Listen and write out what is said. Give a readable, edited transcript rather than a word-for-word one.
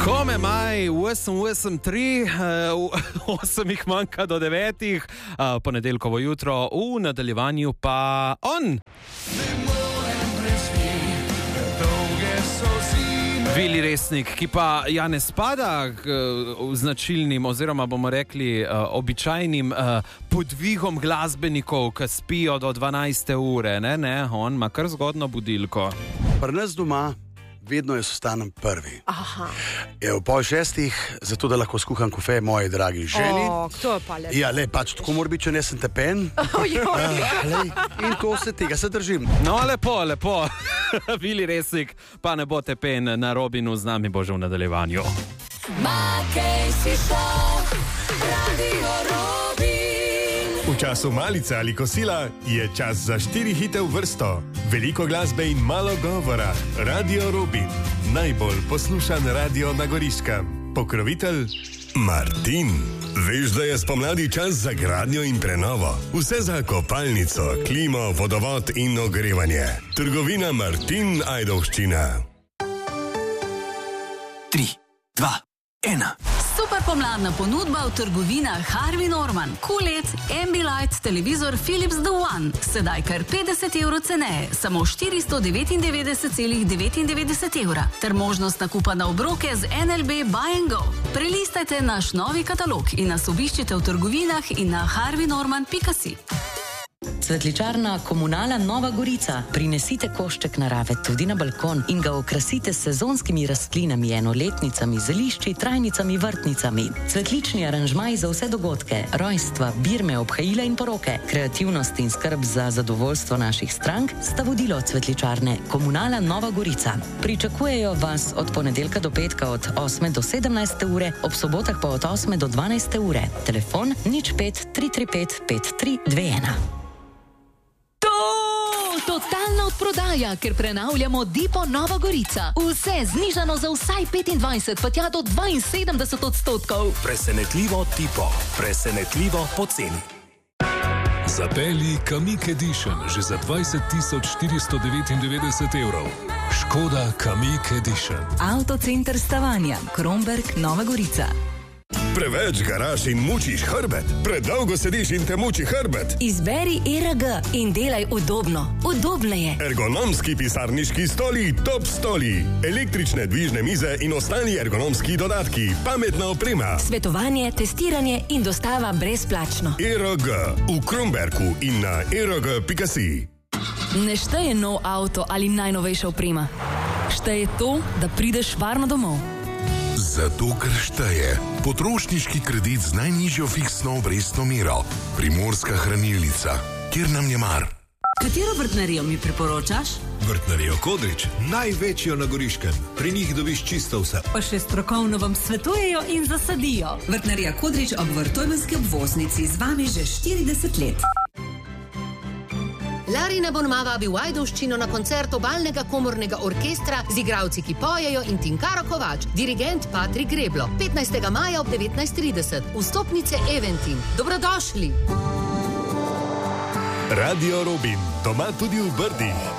Kome maj, 8:03, 8 jih manjka do 9, ponedeljkovo jutro, v nadaljevanju pa on. Vili Resnik, ki pa ja ne spada k značilnim oziroma bomo rekli običajnim podvigom glasbenikov, ki spijo do 12. ure, ne, on ima kar zgodno budilko. Pri nas doma vedno jaz ostanem prvi. Aha. Je v 5:30, zato da lahko skuham kofe moji dragi ženi. To je pa lepo. Ja, pač tako mora biti, če ne sem tepen. In to tega se držim. No, lepo. Vili Resnik, pa ne bo tepen na Robinu, z nami bo že v nadaljevanju. Makej si šel, Radio Robin. V času malice ali kosila je čas za 4 hite v vrsto. Veliko glasbe in malo govora. Radio Robin, najbolj poslušan radio na Goriškem. Pokrovitelj Martin. Veš, da je spomladi čas za gradnjo in prenovo. Vse za kopalnico, klimo, vodovod in ogrevanje. Trgovina Martin Ajdovščina. 3, 2, 1. Super pomladna ponudba v trgovinah Harvey Norman. QLED, Ambilight, televizor Philips The One. Sedaj kar 50 evrov ceneje, samo 499,99 evra. Ter možnost nakupa na obroke z NLB Buy and Go. Prelistajte naš novi katalog in nas obiščite v trgovinah in na harveynorman.si. Cvetličarna Komunala Nova Gorica. Prinesite košček narave tudi na balkon in ga okrasite s sezonskimi rastlinami, enoletnicami, zelišči, trajnicami, vrtnicami. Cvetlični aranžmaj za vse dogodke, rojstva, birme, obhajila in poroke, kreativnost in skrb za zadovoljstvo naših strank sta vodilo Cvetličarne Komunala Nova Gorica. Pričakujejo vas od ponedeljka do petka od 8 do 17. ure, ob sobotah pa od 8 do 12. ure. Telefon 05 335 5321. Totalna odprodaja, ker prenavljamo Dipo Nova Gorica. Vse znižano za vsaj 25, pa tja do 72%. Presenetljivo Dipo, presenetljivo poceni. Zapelji Kamiq Edition že za 20.499 evrov. Škoda Kamiq Edition. Avtocenter Stavanja, Kromberk, Nova Gorica. Preveč garaš in mučiš hrbet? Predolgo sediš in te muči hrbet? Izberi ERG in delaj udobno. Udobneje. Ergonomski pisarniški stoli, top stoli. Električne dvižne mize in ostali ergonomski dodatki. Pametna oprema. Svetovanje, testiranje in dostava brezplačno. ERG v Kromberku in na erg.si. Ne šteje nov avto ali najnovejša oprema. Šteje to, da prideš varno domov. Zato, ker šteje potrošniški kredit z najnižjo fiksno obrestno mero. Primorska hranilnica, kjer nam je mar. Katero vrtnarijo mi priporočaš? Vrtnarijo Kodrič, največjo na Goriškem. Pri njih dobiš čisto vse. Pa še strokovno vam svetujejo in zasadijo. Vrtnarija Kodrič ob Vrtojmenski obvoznici z vami že 40 let. Larina Bonma vabi v Ajdovščino na koncert Obalnega komornega orkestra z igralci, ki pojejo, in Tinkaro Kovač, dirigent Patrik Greblo. 15. maja ob 19:30. Vstopnice Eventim. Dobrodošli! Radio Robin, doma tudi v Brdih.